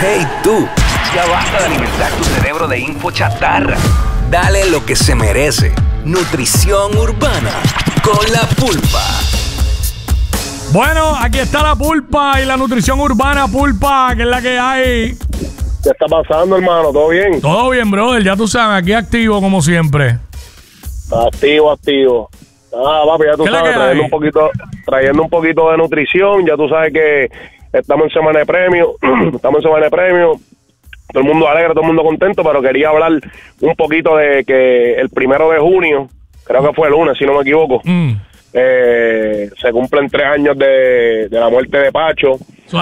Hey tú, ya basta de alimentar tu cerebro de info chatarra. Dale lo que se merece. Nutrición urbana con la pulpa. Bueno, aquí está la pulpa y la nutrición urbana, pulpa, que es la que hay. ¿Qué está pasando, hermano? ¿Todo bien? Todo bien, brother, ya tú sabes, aquí activo como siempre. Activo. Ah, papi, ya tú sabes, trayendo un poquito de nutrición. Ya tú sabes que estamos en semana de premio. Todo el mundo alegre, todo el mundo contento, pero quería hablar un poquito de que el 1 de junio, creo que fue el lunes, si no me equivoco, se cumplen 3 años de la muerte de Pacho.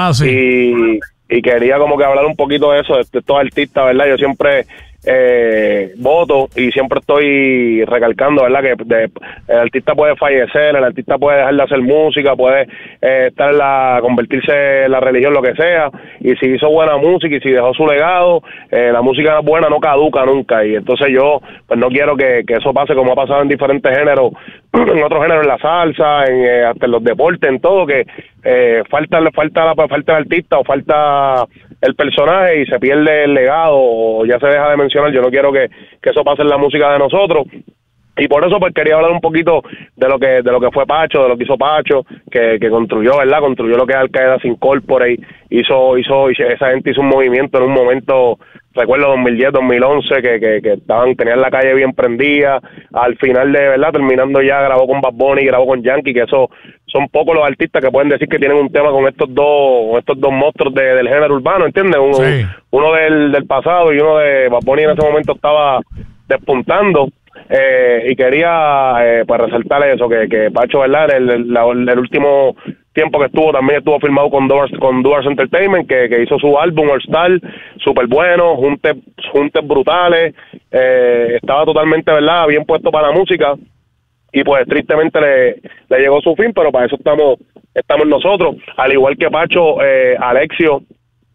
Y quería como que hablar un poquito de eso, de estos artistas, ¿verdad? Yo siempre voto y siempre estoy recalcando, ¿verdad? Que el artista puede fallecer, el artista puede dejar de hacer música, puede convertirse en la religión, lo que sea, y si hizo buena música y si dejó su legado, la música buena no caduca nunca, y entonces yo pues no quiero que eso pase como ha pasado en diferentes géneros, en otros géneros, en la salsa, hasta en los deportes, en todo, que falta el artista o falta el personaje y se pierde el legado o ya se deja de mencionar. Yo no quiero que eso pase en la música de nosotros. Y por eso pues quería hablar un poquito de lo que fue Pacho, de lo que hizo Pacho, que construyó, ¿verdad? Construyó lo que es Al-Qaeda Sin Corporate, esa gente hizo un movimiento en un momento, recuerdo 2010, 2011, que tenían la calle bien prendida. Al final de, ¿verdad? Terminando ya, grabó con Bad Bunny, grabó con Yankee, que eso son pocos los artistas que pueden decir que tienen un tema con estos dos monstruos del género urbano, ¿entiendes? Uno del pasado y uno de Bad Bunny en ese momento estaba despuntando. Y quería pues resaltar eso, que Pacho, ¿verdad? El último tiempo que también estuvo firmado con Doors Entertainment, que hizo su álbum All Star, súper bueno, juntes brutales, estaba totalmente, ¿verdad?, bien puesto para la música, y pues tristemente le llegó su fin, pero para eso estamos nosotros, al igual que Pacho. Alexio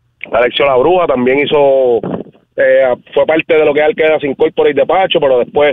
La Bruja también hizo, fue parte de lo que es Al-Qaeda Sin Corporate de Pacho, pero después